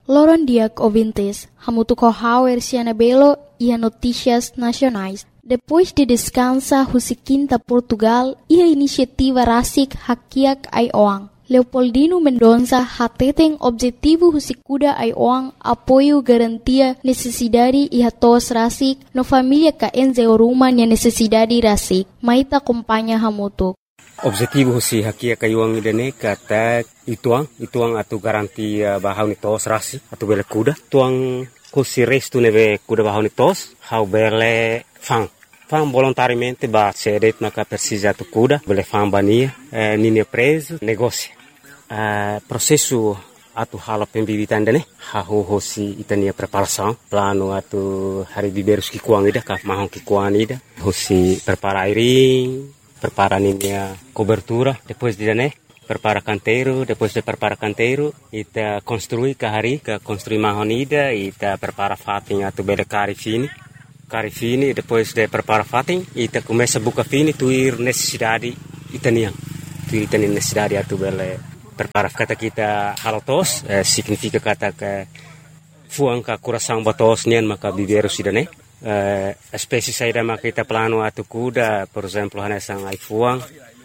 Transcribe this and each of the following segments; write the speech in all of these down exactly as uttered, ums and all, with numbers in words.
Loron diak ouvintes, hamutu corral erciana belo e a notícias nacionais. Depois de descansa Husiquinta Portugal e a iniciativa Rasik Hakiak Aioang. Leopoldino Mendonça hateten objetivo Husikuda Aioang apoio garantia necessidade e hatos Rasik no família ka enzeoruma nia necessidade Rasik. Maita acompanha hamutu. Objetivo si hakia kayuang idane kata ituang ituang atu garantia bahau ni tos rasi atu bele kuda tuang kusi restu neve kuda bahau ni tos hau bele fang fang volontariamente ba sedet naka persisa tu kuda bele fang bania eh, nini preso negócio eh, processo atu hala pembibitan dane hau hosi itania preparação plano atu hari biberus ki kuang ida ka mahong ki kuang ida hosi prepara airing prepara a cobertura, depois de né, prepara canteiro, depois de prepara canteiro, ita construi kahari, ka construi mahonida, ita prepara fatin atu bele cari fini, cari fini, depois de prepara fatin, ita começa buka fini, tuir necessidade itaniang, tuir itani necessidade atu bele prepara kata kita halotos, eh, significa kata que fuang ka coração batos nian maka biberu sidane. Uh, espécie saída maka kita plano atu kuda, por exemplo, hanesang ai fuang,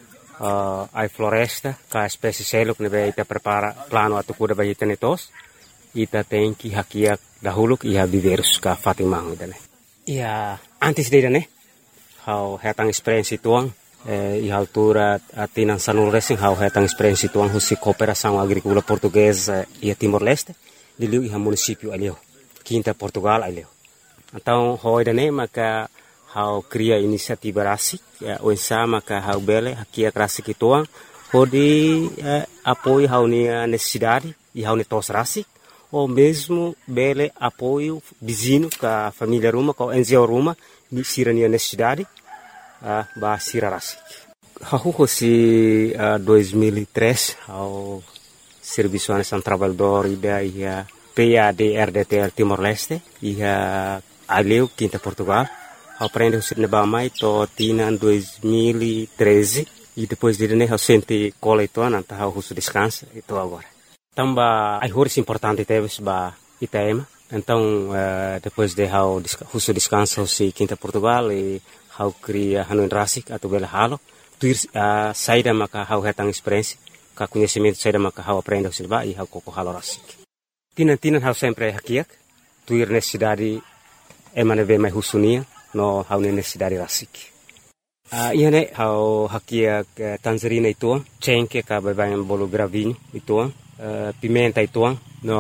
uh, ai floresta, ka espécie seluk nebe ita prepara plano atu kuda bagi tenetos, ita tem que hakiak dahulu iha biverus ka fatimang idane. Ia antes de idane, hau hetang experiência tuang, eh, iha altura atinan sanul racing hau hetang experiência tuang husi cooperação agrícola portuguesa ia Timor-Leste, liliu iha município alio, Quinta Portugal alio. Então, hoje né, maka hau cria inisiativa rasik, o ensa maka hau bele hakia rasik ituang, hodi eh, apoio hau ni necessidade e hau ni tos rasik, ou mesmo bele apoio vizinho ka família ruma, ka enzio ruma, ni sira ni necessidade, uh, ba sira rasik. Hau hosi uh, dois mil e três, hau serviço anesan trabalhador ida ia P A D R D T L Timor-Leste, ia Aleu, Quinta Portugal, aprende o sir nebamai to tina dois mil e treze e depois de né eu senti cola e toa nanta hau husu descansa e to agora. Tamba ai horas importante teve ba Itaema, então uh, depois de hau husu descansa o Quinta Portugal e hau cria hanuin rasik atau bela halo, tuir uh, saída maka hau hetang experiência, ka conhecimento saída maka hau aprende o sir ba e hau koko halo rasik. Tina tina hau sempre hakiak, tuir necessidade emane ve mai husunia no hau necessidade rasik. Uh, ia ne hau hakia uh, tangerina ituang, cengke ka babayan bolo gravinho ituang, uh, pimenta ituang,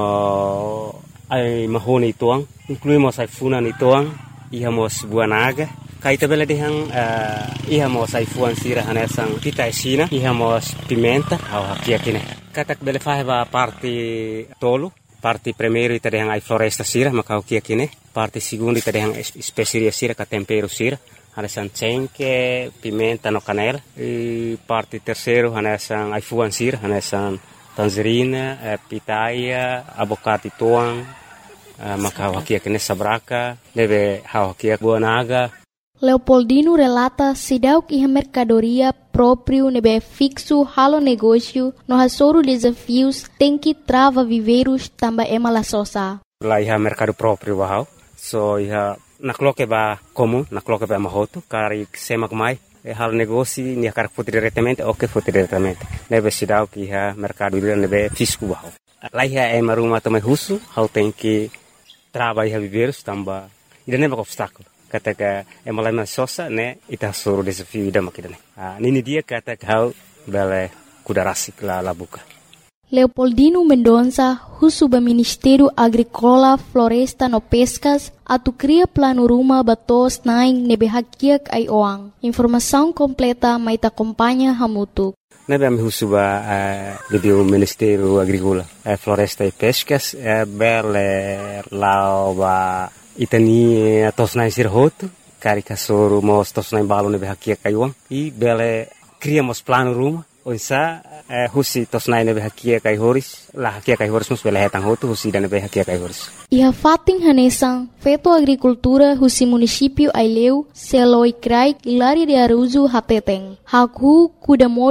no ai mahone ituang, incluímos ai funan ituang, iha mos buah naga, kai tabela dehang uh, iha mos ai fuan sira hanesang kita esina, iha mos pimenta hau hakia kine. Katak bele faheba parte tolo, parte primeiro ita dehang ai floresta sira maka hakia kine. Parte segundo ita dehang especiaria sira ka tempero sira, hanesan cengke, pimenta no canela. E parte terceiro hanesan ai fuan sira, hanesan tangerina, eh, pitaia, abocate tuang, eh, maka hakia kine sabraka, deve hakia buah naga. Leopoldino relata sidauk iha mercadoria próprio nebe fixo halo negócio no hasoro desafios tem que trava viveiros tamba ema la sosa. Lá iha mercado próprio bahau, so iha nakloke ba comum, nakloke ba mahoto, kari semak mai, e halo negócio ni kar foto diretamente ou que foto diretamente. Nebe sidauk iha mercado nebe fixo bahau. Lá iha ema rumah tamai husu, hau tem que trava iha viveiros tamba ida nebe obstáculo. Kata ka emalai sosa ne ita suruh desafio ida makidane. Ah nini dia kata kau bele kuda rasik la la buka. Leopoldino Mendonça, husuba Ministério Agrícola, Floresta no Pescas, atu cria plano ruma batos naing nebe hakiak ai oang. Informação completa mai ta acompanha hamutu. Nebe ami husuba uh, do Ministério Agrícola, uh, Floresta e Pescas, uh, bele lao ba itani tosnai sirhoto, kari kasoro mos tosnai balo nebe hakia kayuang, i bele criamos plano ruma, onsa eh, husi tosnai nebe hakia kay horis, la hakia kay horis mos bele hetang hoto, husi da nebe hakia kay horis. Iha fating hanesang, feto agricultura husi município Aileu, Seloi Krai, Ilari de Aruzu Hateteng, Haku Kudamodo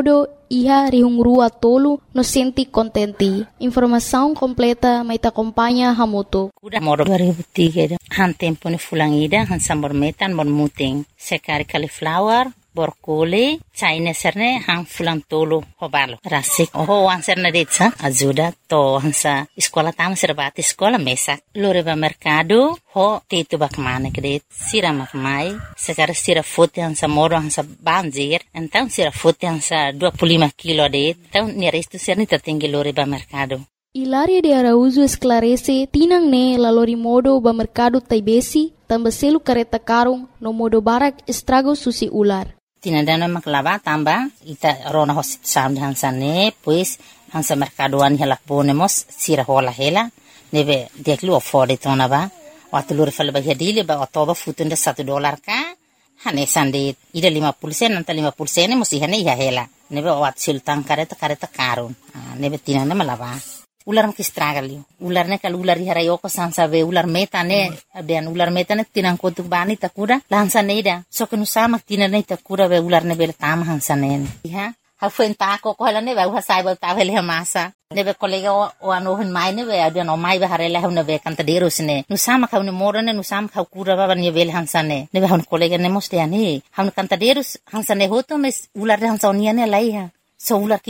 iha rihungrua tolu no senti kontenti. Informação completa may ta acompanha hamutu. Udah moro dua ribu tiga han tempo ni fulangida han sambor metan mor muting sekari cauliflower borkoli China serne han fulang tolu hobalo rasik oh wan serne detsa ajuda to hansa sekolah tam serbati sekolah mesak lore ba mercado ho tetu bakmane kredit sira makmai sekar sira fote hansa moro hansa banjir então sira fote hansa dua puluh lima kilo det então ni resto serne tertinggi lore ba mercado. Hilaria de Araújo esclarece tinang ne lalori modo ba mercado taibesi tambah selu kereta karung no modo barak estrago susi ular. Tinadana maklava tamba ita rona hosit sam hansa ne pues hansa mercadoan hela ponemos sira hola hela nebe deklu afford tona ba watulur fal ba hadile ba otoba futunda satu dolar ka hane sande ida lima puluh sen nanta lima puluh sen musi hane ya hela nebe wat sultan kareta kareta karun nebe tinana malava ular makistragali ular ne kal ular harayo ko sansa ve ular meta ne abian ular meta ne tinang ko tu bani takura lansa ne da so kenu sama tinane takura ve ular ne bel tam hansa ne ha ha fuenta ko ko la ne va sai ba ta vele masa ne be kolega o ano hen mai ne ve abian o mai ba harela ne ve kanta deros ne nu sama ka ne moro ne nu sama ka kura ba ne vel hansa ne ne va kolega ne moste ani ha kanta deros hansa ne hoto mes ular hansa onia ne lai ha so ular